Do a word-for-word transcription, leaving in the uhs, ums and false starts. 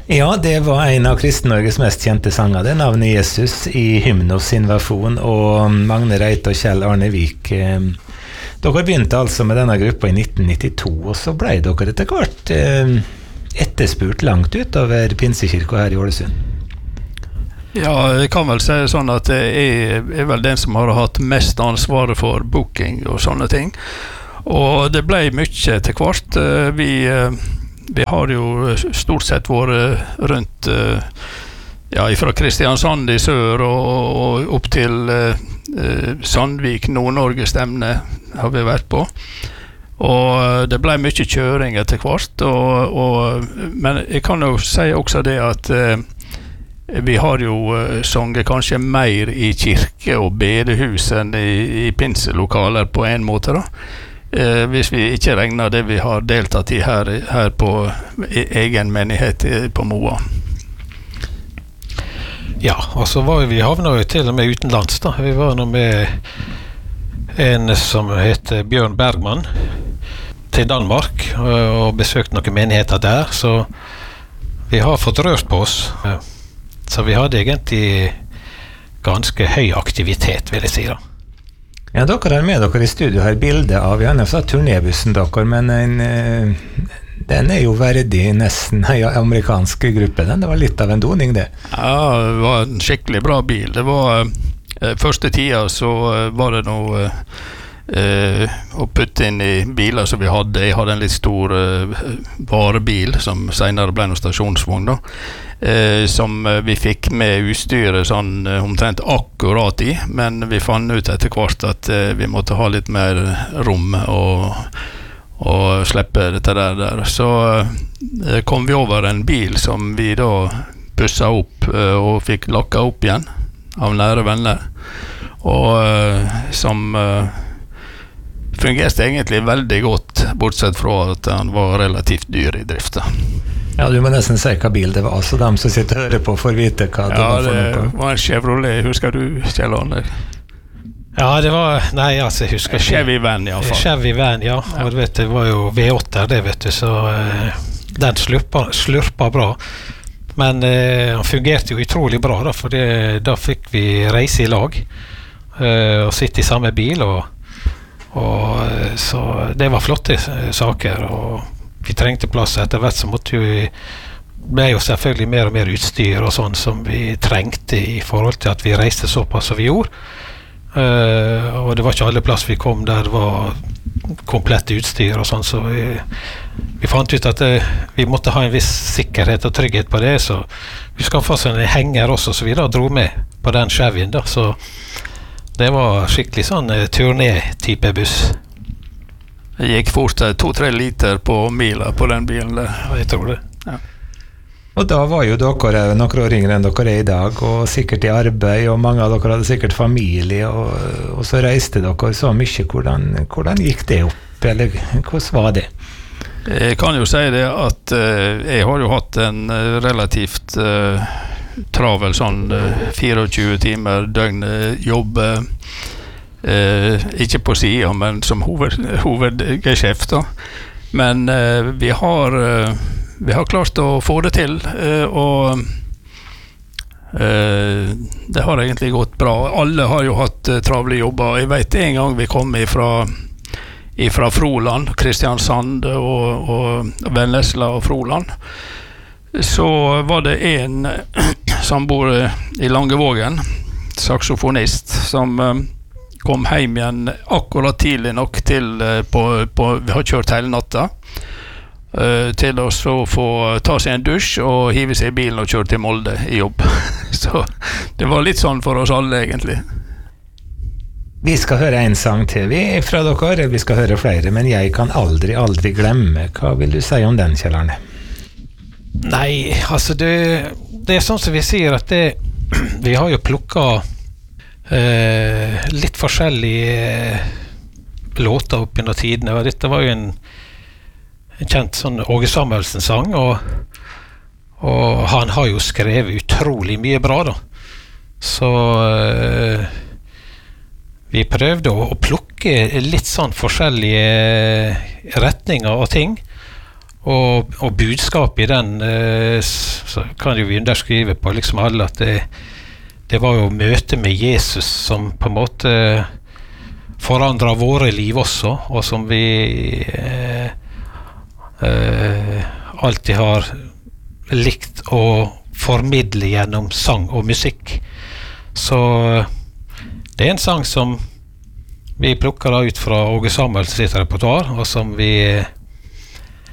Ja, det var en av Kristen-Norges mest kjente sanger, det navnet Jesus i Hymnos invasjon, og Magne Reite og Kjell Arne Vik. Dere begynte altså med denne gruppa i nitten nittito, og så ble dere etter hvert etterspurt langt utover Pinsekirka her i Ålesund. Ja, jeg kan vel si sånn at jeg er vel den som har hatt mest ansvaret for booking og sånne ting. Og det ble mye til hvert. Vi, vi har jo stort sett vært rundt, ja, fra Kristiansand i sør og, og opp til Sandvik, Nord-Norge stemne har vi vært på. Og det ble mye kjøring etter hvert. Og, og, men jeg kan jo si også det at vi har jo sunget kanskje mer i kirke og bedehus enn i, i pinselokaler på en måte da. Eh, hvis vi ikke regner det vi har deltatt i her, her på e egen menighet på Moa. Ja, og så var vi havna jo til og med utenlands da. Vi var nå med en som heter Bjørn Bergman til Danmark og besøkte noen menigheter der, så vi har fått rørt på oss. Så vi hadde egentlig ganske høy aktivitet, vil jeg si da. Ja, dere har med dere i studio her bildet av, jeg har sagt turnébussen dere, men en, den er jo verdig nesten en amerikansk gruppe, den. Det var litt av en doning, det. Ja, det var en skikkelig bra bil. Det var, eh, første tida så var det noe eh, å putte inn i biler som vi hadde. Jeg hadde en litt stor eh, varebil, som senere ble en stasjonsvogn da. Eh, som vi fikk med utstyret sånn eh, omtrent akkurat i, men vi fant ut etter hvert at eh, vi måtte ha litt mer rom og, og slippe dette der, der. Så eh, kom vi over en bil som vi da pusset opp eh, og fikk lakket opp igjen av nære venner, og eh, som eh, fungerte egentlig veldig godt, bortsett fra at han var relativt dyr i drifta. Ja, du må nesten si hva bil det var, så de som sitter og hører på får vite hva det ja, var for noe. Ja, det var en Chevrolet, husker du, Kjell Arne? Ja, det var, nei, altså, jeg husker ikke. Chevy Van, i hvert fall. Chevy Van, ja, og du vet, det var jo V åtte det, vet du, så uh, den slurpa, slurpa bra. Men uh, han fungerte jo utrolig bra, da, for det, da fikk vi reise i lag, uh, og sitte i samme bil, og, og uh, så det var flotte saker, og vi trengte plass. Etter hvert så måtte vi, ble jo selvfølgelig mer og mer utstyr og sånn som vi trengte i forhold til at vi reiste såpass som vi gjorde. Uh, og det var ikke alle plass vi kom der det var komplett utstyr og sånn, så vi, vi fant ut at uh, vi måtte ha en viss sikkerhet og trygghet på det, så vi skaffet oss en henger også, så vi da dro med på den Chevyen da, så det var skikkelig sånn uh, turné-type buss. Det gikk fort to-tre liter på mila på den bilen der. Ja, jeg tror det. Ja. Og da var jo dere noen år yngre enn dere er i dag, og sikkert i arbeid, og mange av dere hadde sikkert familie, og, og så reiste dere så mye. Hvordan, hvordan gikk det opp, eller hvordan var det? Jeg kan jo si det at uh, jeg har jo hatt en uh, relativt uh, travel sånn uh, tjuefire timer døgn jobb, uh, Uh, ikke på siden, men som hoved, hovedgeskjeft da. Men uh, vi har uh, vi har klart å få det til, uh, og uh, det har egentlig gått bra. Alle har jo hatt uh, travle jobber. Jeg vet en gang vi kom ifra, ifra Froland, Kristiansand og, og Vennesla og Froland, så var det en som bor i Langevågen, saksofonist, som uh, kom hjem igjen akkurat tidlig nok til på, på, vi har kjørt hele natta uh, til å så få ta seg en dusj og hive seg i bilen og kjøre til Molde i jobb. Så det var litt sånn for oss alle egentlig. Vi skal høre en sang til vi fra dere, vi skal høre flere, men jeg kan aldri, aldri glemme. Hva vil du si om den, Kjell Arne? Nei, altså det, det er sånn som vi sier at det, vi har jo plukket Uh, litt forskjellige uh, låter opp under tidene, og dette var jo en, en kjent sånn Åge Samuelsen-sang, og, og han har jo skrevet utrolig mye bra da, så uh, vi prøvde å, å plukke litt sånn forskjellige retninger og ting, Og, og budskapet i den eh, så kan jo vi underskrive på liksom alle at det, det var jo møte med Jesus som på en måte forandret våre liv også, og som vi eh, eh, alltid har likt å formidle gjennom sang og musikk. Så det er en sang som vi plukker da ut fra Åge Samuels sitt repertoar, og som vi